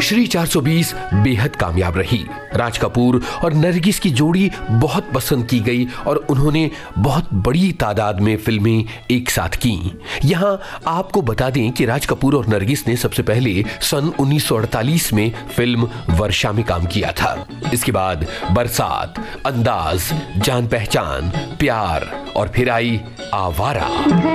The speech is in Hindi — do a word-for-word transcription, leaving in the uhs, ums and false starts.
श्री चार सौ बीस बेहद कामयाब रही। राज कपूर और नरगिस की जोड़ी बहुत पसंद की गई और उन्होंने बहुत बड़ी तादाद में फिल्में एक साथ की। यहाँ आपको बता दें कि राज कपूर और नरगिस ने सबसे पहले सन उन्नीस सौ अड़तालीस में फिल्म वर्षा में काम किया था। इसके बाद बरसात, अंदाज, जान पहचान, प्यार और फिर आई आवारा।